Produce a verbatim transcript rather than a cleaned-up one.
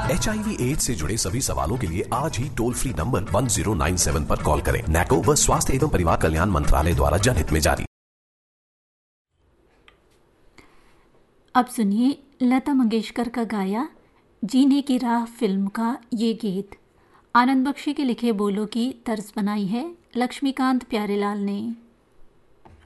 HIV AIDS से जुड़े सभी सवालों के लिए आज ही toll free number one zero nine seven पर कॉल करें। नैको व स्वास्थ्य एवं परिवार कल्याण मंत्रालय द्वारा जनहित में जारी। अब सुनिए लता मंगेशकर का गाया जीने की राह फिल्म का ये गीत। आनंद बख्शी के लिखे बोलों की तर्ज बनाई है लक्ष्मीकांत प्यारेलाल ने।